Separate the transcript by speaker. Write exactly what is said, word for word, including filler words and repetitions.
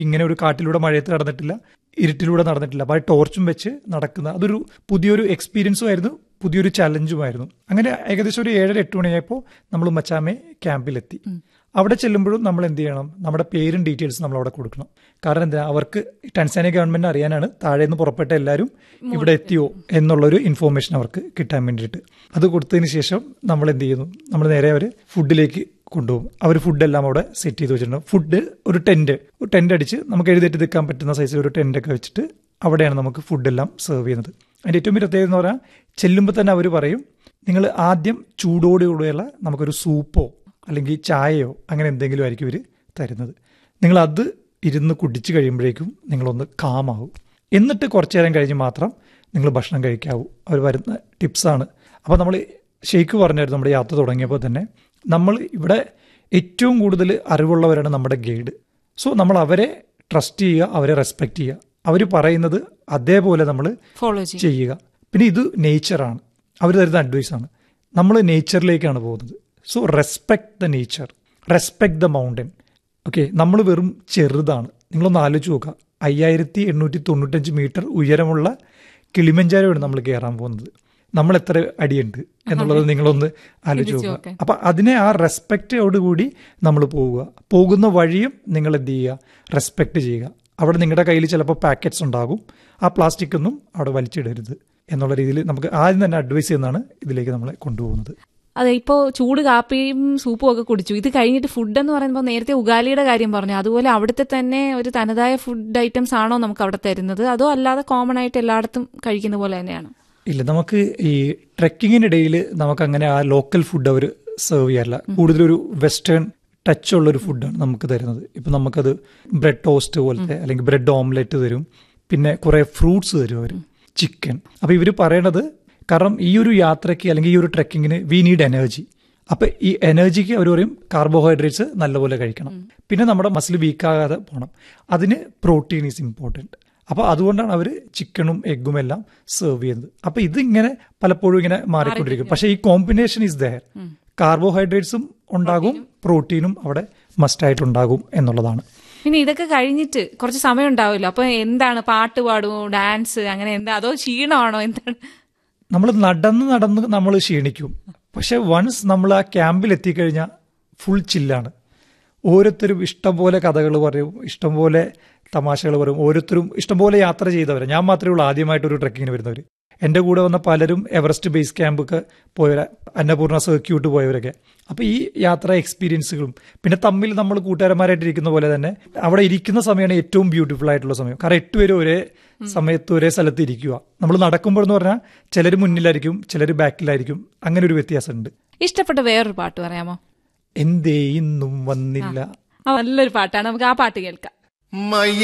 Speaker 1: ഇങ്ങനെ ഒരു കാട്ടിലൂടെ മഴയത്ത് നടന്നിട്ടില്ല, ഇരുട്ടിലൂടെ നടന്നിട്ടില്ല. അപ്പോൾ ടോർച്ചും വെച്ച് നടക്കുന്ന അതൊരു പുതിയൊരു എക്സ്പീരിയൻസും ആയിരുന്നു, പുതിയൊരു ചലഞ്ചുമായിരുന്നു. അങ്ങനെ ഏകദേശം ഒരു ഏഴര എട്ട് മണിയായപ്പോൾ നമ്മൾ മച്ചാമെ ക്യാമ്പിലെത്തി. അവിടെ ചെല്ലുമ്പോഴും നമ്മൾ എന്ത് ചെയ്യണം, നമ്മുടെ പേരും ഡീറ്റെയിൽസും നമ്മൾ അവിടെ കൊടുക്കണം. കാരണം എന്താ, അവർക്ക് ടാൻസാനിയ ഗവൺമെന്റ് അറിയാനാണ് താഴെ നിന്ന് പുറപ്പെട്ട എല്ലാവരും ഇവിടെ എത്തിയോ എന്നുള്ളൊരു ഇൻഫോർമേഷൻ അവർക്ക് കിട്ടാൻ വേണ്ടിയിട്ട്. അത് കൊടുത്തതിന് ശേഷം നമ്മൾ എന്ത് ചെയ്യുന്നു, നമ്മൾ നേരെ അവർ ഫുഡിലേക്ക് കൊണ്ടുപോകും. അവർ ഫുഡെല്ലാം അവിടെ സെറ്റ് ചെയ്ത് വെച്ചിട്ടുണ്ട്. ഫുഡ് ഒരു ടെന്റ് ഒരു ടെന്റ് അടിച്ച് നമുക്ക് എഴുന്നേറ്റ് നിൽക്കാൻ പറ്റുന്ന സൈസിൽ ഒരു ടെൻ്റൊക്കെ വെച്ചിട്ട് അവിടെയാണ് നമുക്ക് ഫുഡെല്ലാം സെർവ് ചെയ്യുന്നത്. അതിൻ്റെ ഏറ്റവും വലിയ പ്രത്യേകത എന്ന് പറഞ്ഞാൽ, ചെല്ലുമ്പോൾ തന്നെ അവർ പറയും, നിങ്ങൾ ആദ്യം ചൂടോടുകൂടിയുള്ള നമുക്കൊരു സൂപ്പോ അല്ലെങ്കിൽ ചായയോ അങ്ങനെ എന്തെങ്കിലും ആയിരിക്കും ഇവർ തരുന്നത്. നിങ്ങളത് ഇരുന്ന് കുടിച്ച് കഴിയുമ്പോഴേക്കും നിങ്ങളൊന്ന് കാമാവും. എന്നിട്ട് കുറച്ചു നേരം കഴിഞ്ഞ് മാത്രം നിങ്ങൾ ഭക്ഷണം കഴിക്കാവൂ. അവർ വരുന്ന ടിപ്സാണ്. അപ്പോൾ നമ്മൾ ഷെയ്ഖ് പറഞ്ഞായിരുന്നു നമ്മുടെ യാത്ര തുടങ്ങിയപ്പോൾ തന്നെ, നമ്മൾ ഇവിടെ ഏറ്റവും കൂടുതൽ അറിവുള്ളവരാണ് നമ്മുടെ ഗൈഡ്. സോ നമ്മൾ അവരെ ട്രസ്റ്റ് ചെയ്യുക, അവരെ റെസ്പെക്ട് ചെയ്യുക. അവർ പറയുന്നത് അതേപോലെ നമ്മൾ
Speaker 2: ഫോളോ
Speaker 1: ചെയ്യുക. പിന്നെ ഇത് നേച്ചറാണ്, അവർ തരുന്ന അഡ്വൈസാണ്. നമ്മൾ നേച്ചറിലേക്കാണ് പോകുന്നത്. So respect the nature, respect the mountain. Okay, നമ്മൾ വെറും ചെറുതാണ്. നിങ്ങളൊന്ന് ആലോചിച്ച് നോക്കുക, അയ്യായിരത്തി എണ്ണൂറ്റി തൊണ്ണൂറ്റഞ്ച് മീറ്റർ ഉയരമുള്ള കിളിമഞ്ചാരോയാണ് നമ്മൾ കയറാൻ പോകുന്നത്. നമ്മൾ എത്ര അടിയുണ്ട് എന്നുള്ളത് നിങ്ങളൊന്ന് ആലോചിച്ച് നോക്കുക. അപ്പം അതിനെ ആ റെസ്പെക്റ്റോടുകൂടി നമ്മൾ പോവുക. പോകുന്ന വഴിയും നിങ്ങൾ എന്ത് ചെയ്യുക, റെസ്പെക്ട് ചെയ്യുക. അവിടെ നിങ്ങളുടെ കയ്യിൽ ചിലപ്പോൾ പാക്കറ്റ്സ് ഉണ്ടാകും, ആ പ്ലാസ്റ്റിക് ഒന്നും അവിടെ വലിച്ചിടരുത് എന്നുള്ള രീതിയിൽ നമുക്ക് ആദ്യം തന്നെ അഡ്വൈസ് ചെയ്യുന്നതാണ് ഇതിലേക്ക് നമ്മളെ കൊണ്ടുപോകുന്നത്.
Speaker 2: അതെ, ഇപ്പോൾ ചൂട് കാപ്പിയും സൂപ്പും ഒക്കെ കുടിച്ചു. ഇത് കഴിഞ്ഞിട്ട് ഫുഡ് എന്ന് പറയുമ്പോൾ നേരത്തെ ഉഗാലിയുടെ കാര്യം പറഞ്ഞു, അതുപോലെ അവിടുത്തെ തന്നെ ഒരു തനതായ ഫുഡ് ഐറ്റംസ് ആണോ നമുക്ക് അവിടെ തരുന്നത്, അതോ അല്ലാതെ കോമൺ ആയിട്ട് എല്ലായിടത്തും കഴിക്കുന്ന പോലെ തന്നെയാണ്?
Speaker 1: ഇല്ല, നമുക്ക് ഈ ട്രെക്കിങ്ങിനിടയിൽ നമുക്ക് അങ്ങനെ ആ ലോക്കൽ ഫുഡ് അവർ സെർവ് ചെയ്യാറില്ല. കൂടുതലൊരു വെസ്റ്റേൺ ടച്ച് ഉള്ളൊരു ഫുഡാണ് നമുക്ക് തരുന്നത്. ഇപ്പം നമുക്കത് ബ്രെഡ് ടോസ്റ്റ് പോലത്തെ അല്ലെങ്കിൽ ബ്രെഡ് ഓംലെറ്റ് തരും, പിന്നെ കുറേ ഫ്രൂട്ട്സ് തരും അവർ, ചിക്കൻ. അപ്പോൾ ഇവർ പറയണത്, കാരണം ഈ ഒരു യാത്രയ്ക്ക് അല്ലെങ്കിൽ ഈ ഒരു ട്രെക്കിങ്ങിന് വി നീഡ് എനർജി. അപ്പം ഈ എനർജിക്ക് അവർ പറയും കാർബോഹൈഡ്രേറ്റ്സ് നല്ലപോലെ കഴിക്കണം, പിന്നെ നമ്മുടെ മസിൽ വീക്കാകാതെ പോകണം. അതിന് പ്രോട്ടീൻ ഈസ് ഇമ്പോർട്ടൻറ്റ്. അപ്പോൾ അതുകൊണ്ടാണ് അവർ ചിക്കനും എഗ്ഗും എല്ലാം സെർവ് ചെയ്യുന്നത്. അപ്പോൾ ഇതിങ്ങനെ പലപ്പോഴും ഇങ്ങനെ മാറിക്കൊണ്ടിരിക്കും. പക്ഷേ ഈ കോമ്പിനേഷൻ ഈസ് ദയർ. കാർബോഹൈഡ്രേറ്റ്സും ഉണ്ടാകും, പ്രോട്ടീനും അവിടെ മസ്റ്റായിട്ടുണ്ടാകും എന്നുള്ളതാണ്.
Speaker 2: പിന്നെ ഇതൊക്കെ കഴിഞ്ഞിട്ട് കുറച്ച് സമയം ഉണ്ടാവില്ല, അപ്പൊ എന്താണ്, പാട്ട് പാടുമോ, ഡാൻസ് അങ്ങനെ എന്താ, അതോ ക്ഷീണമാണോ, എന്താണ്?
Speaker 1: നമ്മൾ നടന്ന് നടന്ന് നമ്മൾ ക്ഷീണിക്കും. പക്ഷെ വൺസ് നമ്മൾ ആ ക്യാമ്പിൽ എത്തിക്കഴിഞ്ഞാൽ ഫുൾ ചില്ലാണ്. ഓരോരുത്തരും ഇഷ്ടംപോലെ കഥകൾ പറയും, ഇഷ്ടംപോലെ തമാശകൾ പറയും. ഓരോരുത്തരും ഇഷ്ടംപോലെ യാത്ര ചെയ്തവർ. ഞാൻ മാത്രമേ ഉള്ളൂ ആദ്യമായിട്ടൊരു ട്രെക്കിങ്ങിന് വരുന്നവർ. എൻ്റെ കൂടെ വന്ന പലരും എവറസ്റ്റ് ബേസ് ക്യാമ്പൊക്കെ പോയവർ, അന്നപൂർണ സർക്യൂട്ട് പോയവരൊക്കെ. അപ്പോൾ ഈ യാത്രാ എക്സ്പീരിയൻസുകളും പിന്നെ തമ്മിൽ നമ്മൾ കൂട്ടുകാരന്മാരായിട്ട് ഇരിക്കുന്ന പോലെ തന്നെ അവിടെ ഇരിക്കുന്ന സമയമാണ് ഏറ്റവും ബ്യൂട്ടിഫുൾ ആയിട്ടുള്ള സമയം. കാരണം എട്ട് പേരും ഒരേ സമയത്ത് ഒരേ സ്ഥലത്ത് ഇരിക്കുക. നമ്മൾ നടക്കുമ്പോൾ എന്ന് പറഞ്ഞാൽ ചിലർ മുന്നിലായിരിക്കും, ചിലർ ബാക്കിലായിരിക്കും. അങ്ങനെ ഒരു വ്യത്യാസമുണ്ട്.
Speaker 2: ഇഷ്ടപ്പെട്ട വേറൊരു പാട്ട് പറയാമോ?
Speaker 1: എന്തേ ഇന്നും വന്നില്ല.
Speaker 2: നല്ലൊരു പാട്ടാണ്, നമുക്ക് ആ പാട്ട് കേൾക്കാം.